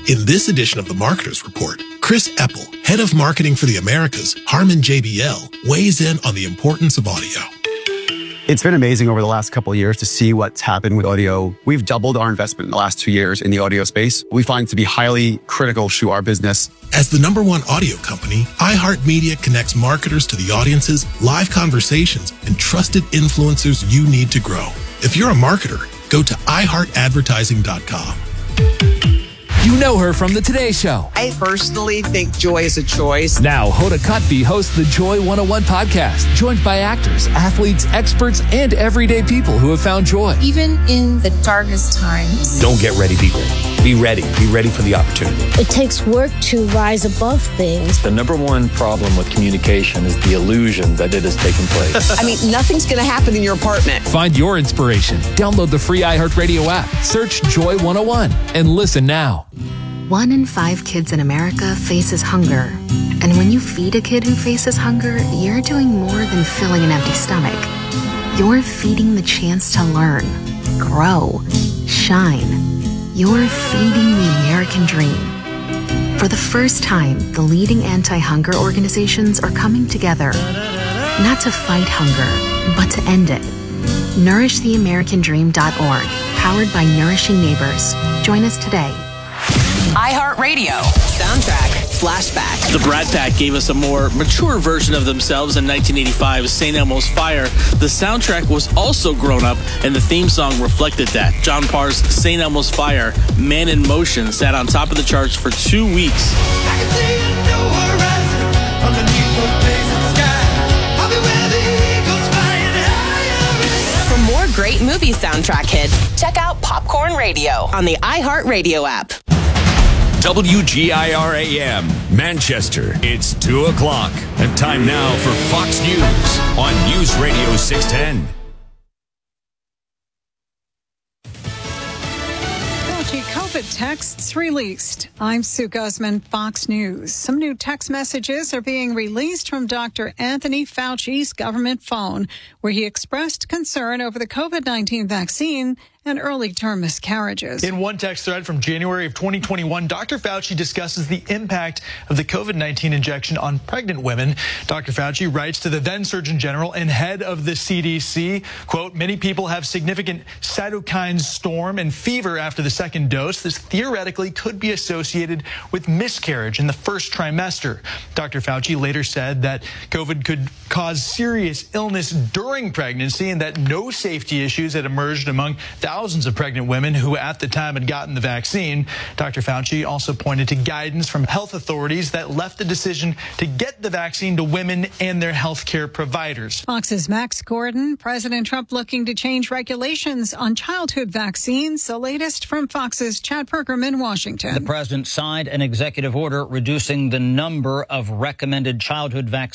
In this edition of the Marketers Report, Chris Epple, head of marketing for the Americas, Harman JBL, weighs in on the importance of audio. It's been amazing over the last couple of years to see what's happened with audio. We've doubled our investment in the last 2 years in the audio space. We find it to be highly critical to our business. As the #1 audio company, iHeartMedia connects marketers to the audiences, live conversations, and trusted influencers you need to grow. If you're a marketer, go to iHeartAdvertising.com. You know her from the Today Show. I personally think joy is a choice. Now, Hoda Kotb hosts the Joy 101 podcast, joined by actors, athletes, experts, and everyday people who have found joy. Even in the darkest times. Don't get ready, be ready. Be ready. Be ready for the opportunity. It takes work to rise above things. The #1 problem with communication is the illusion that it is taking place. I mean, nothing's going to happen in your apartment. Find your inspiration. Download the free iHeartRadio app. Search Joy 101 and listen now. 1 in 5 kids in America faces hunger. And when you feed a kid who faces hunger, you're doing more than filling an empty stomach. You're feeding the chance to learn, grow, shine. You're feeding the American dream. For the first time, the leading anti-hunger organizations are coming together, not to fight hunger, but to end it. NourishTheAmericanDream.org, powered by Nourishing Neighbors. Join us today. iHeartRadio. Soundtrack Flashback. The Brat Pack gave us a more mature version of themselves in 1985's St. Elmo's Fire. The soundtrack was also grown up, and the theme song reflected that. John Parr's St. Elmo's Fire, Man in Motion, sat on top of the charts for 2 weeks. I can see a new horizon underneath the blazing sky. I'll be where the eagles flying higher. For more great movie soundtrack hits, check out Popcorn Radio on the iHeartRadio app. WGIR-AM, Manchester. It's 2 o'clock. And time now for Fox News on News Radio 610. COVID texts released. I'm Sue Guzman, Fox News. Some new text messages are being released from Dr. Anthony Fauci's government phone, where he expressed concern over the COVID-19 vaccine and early-term miscarriages. In one text thread from January of 2021, Dr. Fauci discusses the impact of the COVID-19 injection on pregnant women. Dr. Fauci writes to the then Surgeon General and head of the CDC, quote, many people have significant cytokine storm and fever after the second dose. This theoretically could be associated with miscarriage in the first trimester. Dr. Fauci later said that COVID could cause serious illness during pregnancy and that no safety issues had emerged among thousands of pregnant women who at the time had gotten the vaccine. Dr. Fauci also pointed to guidance from health authorities that left the decision to get the vaccine to women and their health care providers. Fox's Max Gordon. President Trump looking to change regulations on childhood vaccines. The latest from Fox's Chad Pergram in Washington. The president signed an executive order reducing the number of recommended childhood vaccines